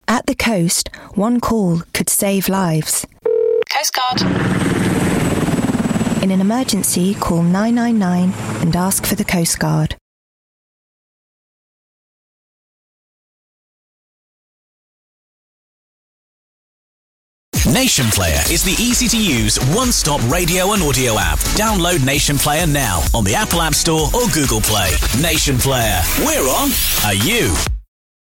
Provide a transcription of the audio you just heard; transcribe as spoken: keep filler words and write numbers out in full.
At the coast, one call could save lives. Coast Guard. In an emergency, call nine nine nine and ask for the Coast Guard. Nation Player is the easy-to-use, one-stop radio and audio app. Download Nation Player now on the Apple App Store or Google Play. Nation Player. We're on. Are you?